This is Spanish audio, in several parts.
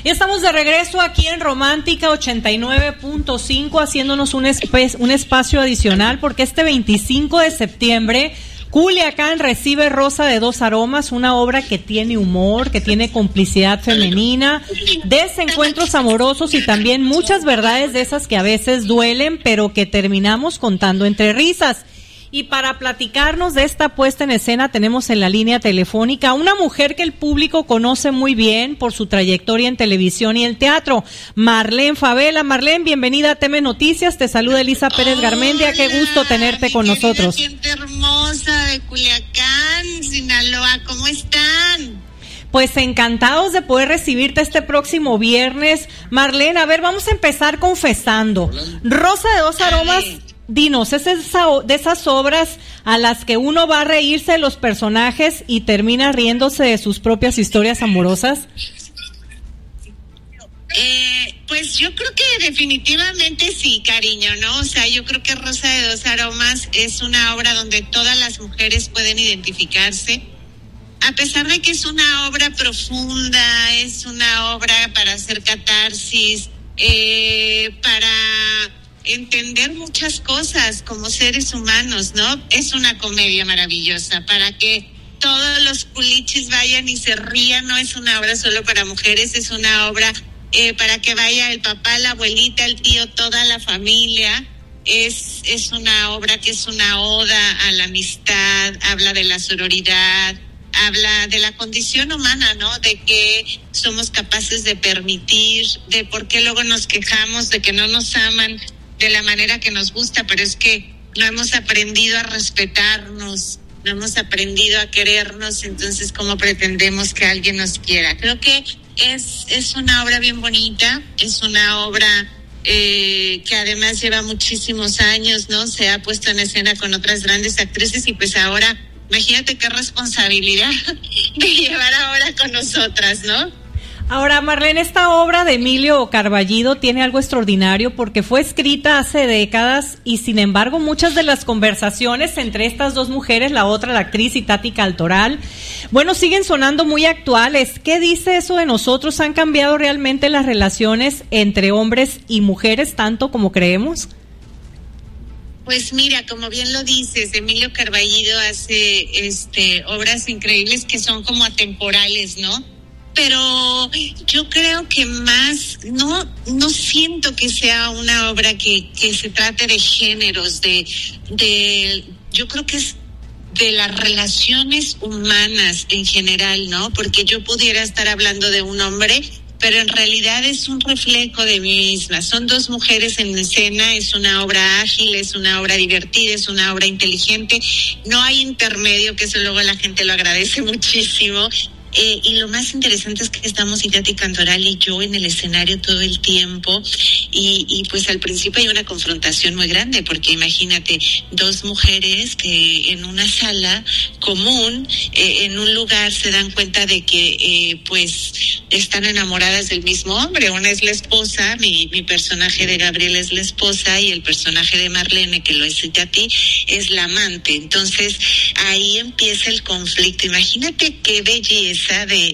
Ya estamos de regreso aquí en Romántica 89.5 haciéndonos un espacio adicional porque este 25 de septiembre Culiacán recibe Rosa de dos Aromas, una obra que tiene humor, que tiene complicidad femenina, desencuentros amorosos y también muchas verdades de esas que a veces duelen pero que terminamos contando entre risas. Y para platicarnos de esta puesta en escena tenemos en la línea telefónica a una mujer que el público conoce muy bien por su trayectoria en televisión y el teatro, Marlene Favela. Marlene, bienvenida a TV Noticias, te saluda Elisa Pérez Garmendia, qué gusto tenerte con nosotros. Gente hermosa de Culiacán, Sinaloa, ¿cómo están? Pues encantados de poder recibirte este próximo viernes. Marlene, a ver, vamos a empezar confesando. Rosa de dos Aromas... Dinos, ¿es de esas obras a las que uno va a reírse de los personajes y termina riéndose de sus propias historias amorosas? Pues yo creo que definitivamente sí, cariño, ¿no? O sea, yo creo que Rosa de dos Aromas es una obra donde todas las mujeres pueden identificarse. A pesar de que es una obra profunda, es una obra para hacer catarsis, para entender muchas cosas como seres humanos, ¿no? Es una comedia maravillosa para que todos los culichis vayan y se rían. No es una obra solo para mujeres, es una obra para que vaya el papá, la abuelita, el tío, toda la familia. Es una obra que es una oda a la amistad, habla de la sororidad, habla de la condición humana, ¿no? De que somos capaces de permitir, de por qué luego nos quejamos de que no nos aman de la manera que nos gusta, pero es que no hemos aprendido a respetarnos, no hemos aprendido a querernos, entonces ¿cómo pretendemos que alguien nos quiera? Creo que es una obra bien bonita, es una obra que además lleva muchísimos años, ¿no? Se ha puesto en escena con otras grandes actrices y pues ahora, imagínate qué responsabilidad de llevar ahora con nosotras, ¿no? Ahora, Marlene, esta obra de Emilio Carballido tiene algo extraordinario porque fue escrita hace décadas y sin embargo muchas de las conversaciones entre estas dos mujeres, la otra, la actriz y Tati Cantoral, bueno, siguen sonando muy actuales. ¿Qué dice eso de nosotros? ¿Han cambiado realmente las relaciones entre hombres y mujeres tanto como creemos? Pues mira, como bien lo dices, Emilio Carballido hace obras increíbles que son como atemporales, ¿no? Pero yo creo que más, no siento que sea una obra que se trate de géneros, yo creo que es de las relaciones humanas en general, ¿no? Porque yo pudiera estar hablando de un hombre, pero en realidad es un reflejo de mí misma. Son dos mujeres en escena, es una obra ágil, es una obra divertida, es una obra inteligente. No hay intermedio, que eso luego la gente lo agradece muchísimo. Y lo más interesante es que estamos Tati Cantoral y yo en el escenario todo el tiempo y pues al principio hay una confrontación muy grande porque imagínate, dos mujeres que en una sala común, en un lugar se dan cuenta de que pues están enamoradas del mismo hombre. Una es la esposa, mi personaje de Gabriela es la esposa y el personaje de Marlene, que lo es Tati, es la amante. Entonces ahí empieza el conflicto. Imagínate qué belleza de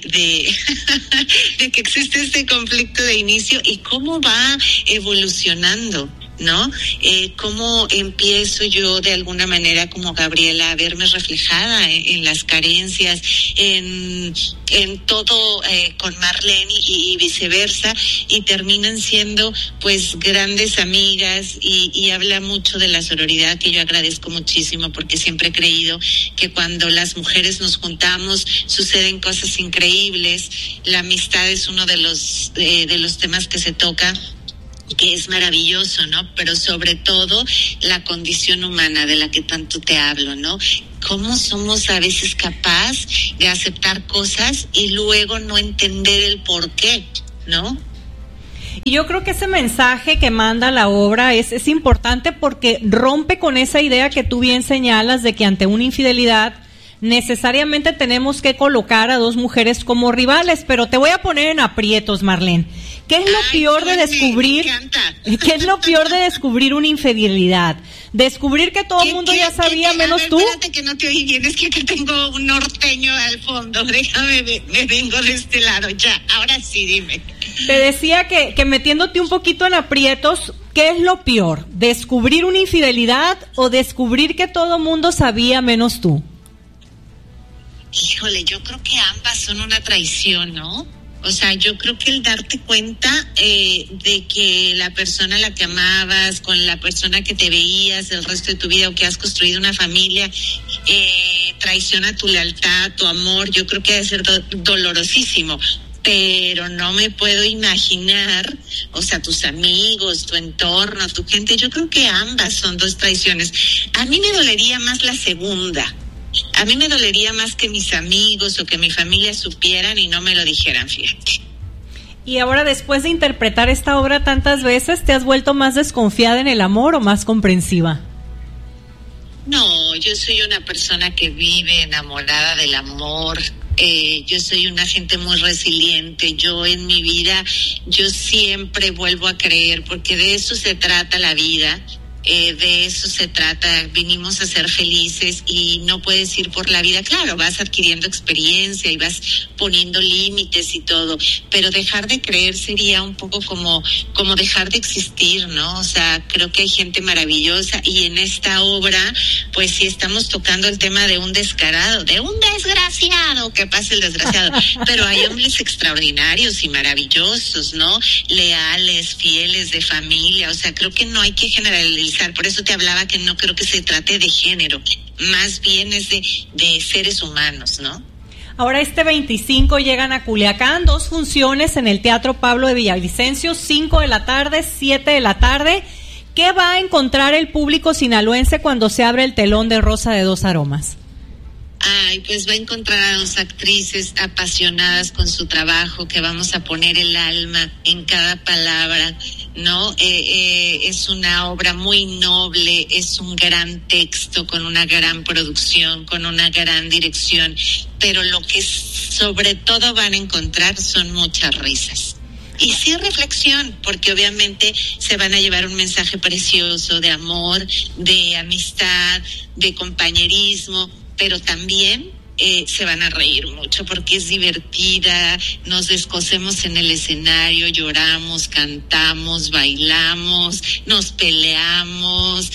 que existe este conflicto de inicio y cómo va evolucionando, ¿no? Cómo empiezo yo de alguna manera como Gabriela a verme reflejada en las carencias, en todo con Marlene y viceversa, y terminan siendo pues grandes amigas y habla mucho de la sororidad, que yo agradezco muchísimo porque siempre he creído que cuando las mujeres nos juntamos suceden cosas increíbles. La amistad es uno de los temas que se toca, que es maravilloso, ¿no? Pero sobre todo la condición humana de la que tanto te hablo, ¿no? Cómo somos a veces capaz de aceptar cosas y luego no entender el por qué, ¿no? Y yo creo que ese mensaje que manda la obra es importante porque rompe con esa idea que tú bien señalas de que ante una infidelidad necesariamente tenemos que colocar a dos mujeres como rivales, pero te voy a poner en aprietos, Marlene. ¿Qué es lo peor de descubrir? ¿Qué es lo peor de descubrir una infidelidad? Descubrir que todo el mundo ya sabía, menos tú. Espérate que no te oí bien, es que tengo un norteño al fondo. Déjame, me vengo de este lado. Ya, ahora sí, dime. Te decía que metiéndote un poquito en aprietos, ¿qué es lo peor? ¿Descubrir una infidelidad o descubrir que todo mundo sabía menos tú? Híjole, yo creo que ambas son una traición, ¿no? O sea, yo creo que el darte cuenta de que la persona a la que amabas, con la persona que te veías el resto de tu vida o que has construido una familia, traiciona tu lealtad, tu amor, yo creo que debe ser dolorosísimo. Pero no me puedo imaginar, o sea, tus amigos, tu entorno, tu gente, yo creo que ambas son dos traiciones. A mí me dolería más la segunda. A mí me dolería más que mis amigos o que mi familia supieran y no me lo dijeran, fíjate. Y ahora, después de interpretar esta obra tantas veces, ¿te has vuelto más desconfiada en el amor o más comprensiva? No, yo soy una persona que vive enamorada del amor. Yo soy una gente muy resiliente. Yo en mi vida, yo siempre vuelvo a creer, porque de eso se trata la vida. De eso se trata, vinimos a ser felices y no puedes ir por la vida. Claro, vas adquiriendo experiencia y vas poniendo límites y todo, pero dejar de creer sería un poco como dejar de existir, ¿no? O sea, creo que hay gente maravillosa y en esta obra, pues sí estamos tocando el tema de un descarado, de un desgraciado, que pase el desgraciado, pero hay hombres extraordinarios y maravillosos, ¿no? Leales, fieles, de familia, o sea, creo que no hay que generalizar. Por eso te hablaba que no creo que se trate de género, más bien es de seres humanos, ¿no? Ahora este 25 llegan a Culiacán, 2 funciones en el Teatro Pablo de Villavicencio, 5 de la tarde, 7 de la tarde. ¿Qué va a encontrar el público sinaloense cuando se abre el telón de Rosa de Dos Aromas? Ay, pues va a encontrar a 2 actrices apasionadas con su trabajo, que vamos a poner el alma en cada palabra, ¿no? Es una obra muy noble, es un gran texto con una gran producción, con una gran dirección, pero lo que sobre todo van a encontrar son muchas risas. Y sí reflexión, porque obviamente se van a llevar un mensaje precioso de amor, de amistad, de compañerismo, pero también se van a reír mucho porque es divertida, nos descosemos en el escenario, lloramos, cantamos, bailamos, nos peleamos,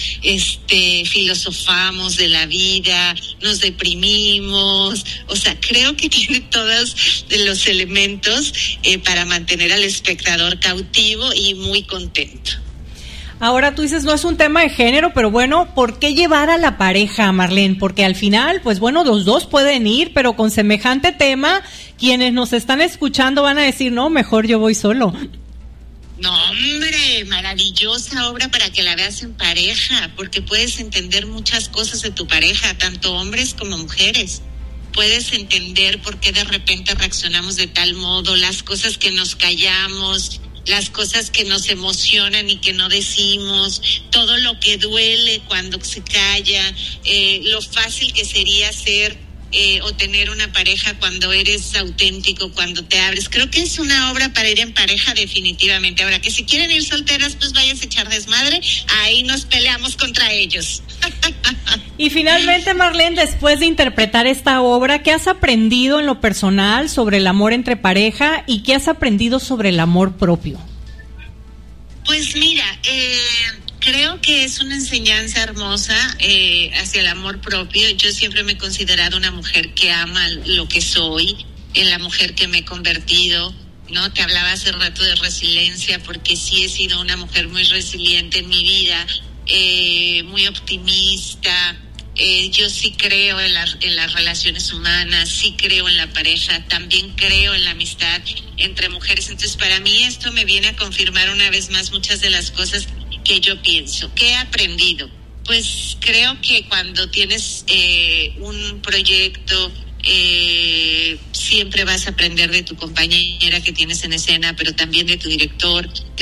filosofamos de la vida, nos deprimimos, o sea, creo que tiene todos los elementos para mantener al espectador cautivo y muy contento. Ahora tú dices, no es un tema de género, pero bueno, ¿por qué llevar a la pareja, Marlene? Porque al final, pues bueno, los dos pueden ir, pero con semejante tema, quienes nos están escuchando van a decir, no, mejor yo voy solo. No, hombre, maravillosa obra para que la veas en pareja, porque puedes entender muchas cosas de tu pareja, tanto hombres como mujeres. Puedes entender por qué de repente reaccionamos de tal modo, las cosas que nos callamos, las cosas que nos emocionan y que no decimos, todo lo que duele cuando se calla, lo fácil que sería ser o tener una pareja cuando eres auténtico, cuando te abres. Creo que es una obra para ir en pareja definitivamente. Ahora, que si quieren ir solteras, pues vayas a echar desmadre, ahí nos peleamos contra ellos. Y finalmente, Marlene, después de interpretar esta obra, ¿qué has aprendido en lo personal sobre el amor entre pareja y qué has aprendido sobre el amor propio? Pues mira, creo que es una enseñanza hermosa hacia el amor propio. Yo siempre me he considerado una mujer que ama lo que soy, en la mujer que me he convertido, ¿no? Te hablaba hace rato de resiliencia, porque sí he sido una mujer muy resiliente en mi vida, muy optimista. Yo sí creo en las relaciones humanas, sí creo en la pareja, también creo en la amistad entre mujeres. Entonces, para mí esto me viene a confirmar una vez más muchas de las cosas que yo pienso. ¿Qué he aprendido? Pues creo que cuando tienes un proyecto, siempre vas a aprender de tu compañera que tienes en escena, pero también de tu director.